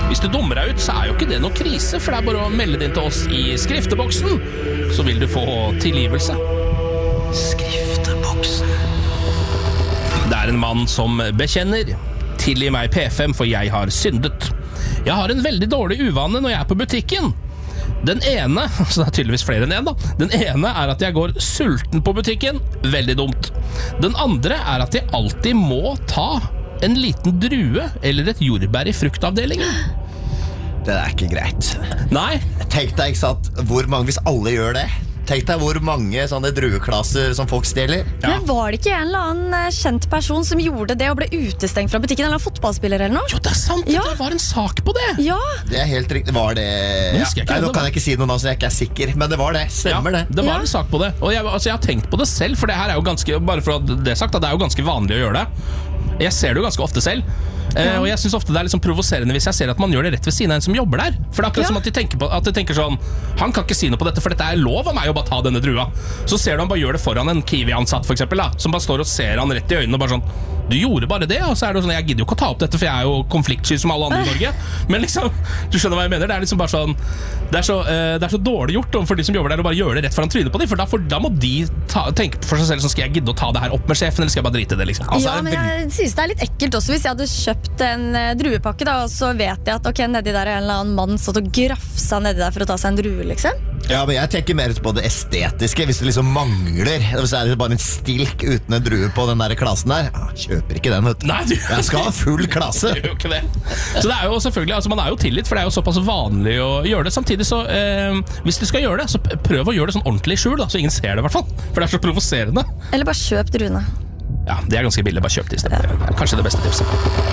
Hvis du dummer deg ut, så jo ikke det noe krise, for det bare å melde det inn til oss i skrifteboksen, så vil du få tilgivelse. Skrifteboksen. Det en mann som bekjenner. Tilgi meg P5, for jeg har syndet. Jeg har en veldig dårlig uvane når jeg på butikken. Den ene, så det tydeligvis flere enn en da. Den ene at jeg går sulten på butikken. Veldig dumt. Den andre at jeg alltid må ta en liten drue eller et jordbær i fruktavdelingen. Det ikke greit. Nei. Tenk deg, ikke sant, hvor mange, hvis alle gjør det. Tenk deg hvor mange sånne drueklasser som folk stjeler. Ja. Men var det ikke en eller annen kjent person som gjorde det og ble utestengt fra butikken? Eller en fotballspiller eller noe? Jo, det sant, ja. Det var en sak på det. Ja. Det helt riktig. Var det... Ja. Nei, nå kan jeg ikke si noe nå, så jeg ikke sikker. Men det var det, stemmer det. Det var en sak på det. Og jeg har tenkt på det selv, for det her jo ganske, bare for å det sagt, det jo ganske vanlig å gjøre det. Jeg ser det jo ganske ofte selv. Og jeg synes ofte det litt sånn provoserende hvis jeg ser at man gjør det rett ved siden av en som jobber der. For det akkurat som at de tenker sånn, han kan ikke si noe på dette, for dette lov av meg å bare ta denne drua. Så ser du han bare gjør det foran en Kiwi-ansatt for eksempel da, som bare står og ser han rett i øynene og bare sånn, du gjorde bare det, og så det sånn, jeg gidder jo ikke å ta opp dette, for jeg jo konfliktsky som alle andre i Norge. Men liksom, du skjønner hva jeg mener, det liksom bare sånn, det så dårlig gjort for de som jobber der å bare gjøre det rett foran trynet på dem, for da må de tenke for seg selv, så skal jeg gidde å ta det her opp med sjefen, eller skal jeg bare drite i det liksom. Altså, ja, men jeg synes det litt ekkelt også hvis jeg hadde kjøpt en druepakke da, og så vet jeg at ok, nedi der en eller annen mann satt og grafsa nedi der for å ta seg en drue liksom. Ja, men jeg tenker mer på det estetiske. Hvis det liksom mangler, hvis det bare en stilk uten en drue på den der klassen der, kjøper ikke den, vet du. Nei, jeg skal ha full klasse. Det gjør jo ikke det. Så det jo selvfølgelig, altså man jo tillit, for det jo såpass vanlig å gjøre det. Samtidig så, hvis du skal gjøre det, så prøv å gjøre det sånn ordentlig i skjul da, så ingen ser det i hvert fall. For det så provoserende. Eller bare kjøp druene. Ja, det ganske billig, bare kjøp det i stedet. Kanskje det beste tipset.